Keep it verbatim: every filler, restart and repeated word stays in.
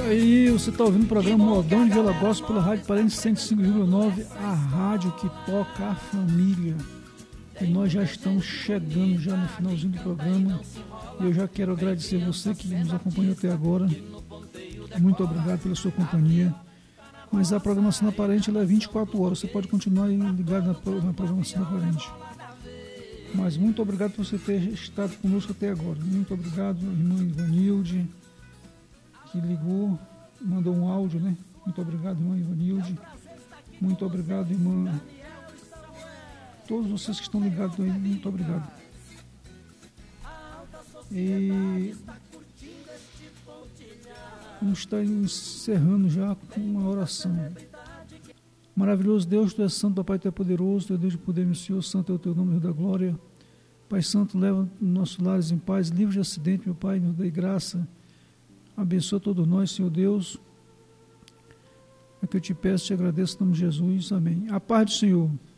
aí, você está ouvindo o programa Modão de Vila Gospel pela Rádio Parente cento e cinco vírgula nove, a rádio que toca a família. E nós já estamos chegando já no finalzinho do programa. E eu já quero agradecer você que nos acompanhou até agora. Muito obrigado pela sua companhia. Mas a programação da Parente ela é vinte e quatro horas. Você pode continuar ligado na, na programação da Parente. Mas muito obrigado por você ter estado conosco até agora. Muito obrigado, irmã Ivanilde, que ligou, mandou um áudio, né? Muito obrigado, irmã Ivanilde. Muito obrigado, irmã. Todos vocês que estão ligados aí, muito obrigado. E vamos estar encerrando já com uma oração. Maravilhoso Deus, Tu és santo, Papai, Tu és poderoso, Tu és Deus de poder, meu Senhor, santo é o Teu nome, Deus da glória. Pai Santo, leva nossos lares em paz, livre de acidente, meu Pai, nos dê graça. Abençoa todos nós, Senhor Deus. É que eu te peço, te agradeço em nome de Jesus. Amém. A paz do Senhor.